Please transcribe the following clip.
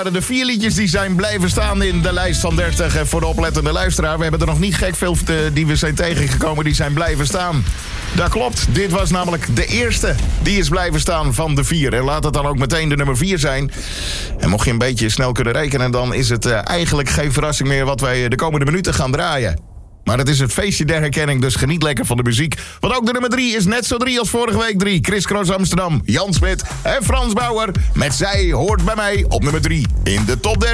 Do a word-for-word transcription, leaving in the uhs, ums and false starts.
De vier liedjes die zijn blijven staan in de lijst van dertig voor de oplettende luisteraar. We hebben er nog niet gek veel die we zijn tegengekomen die zijn blijven staan. Dat klopt, dit was namelijk de eerste die is blijven staan van de vier. En laat het dan ook meteen de nummer vier zijn. En mocht je een beetje snel kunnen rekenen, dan is het uh, eigenlijk geen verrassing meer wat wij de komende minuten gaan draaien. Maar het is het feestje der herkenning, dus geniet lekker van de muziek. Want ook de nummer drie is net zo drie als vorige week drie. Chris Cross Amsterdam, Jan Smit en Frans Bauer met Zij hoort bij mij op nummer drie in de top dertig.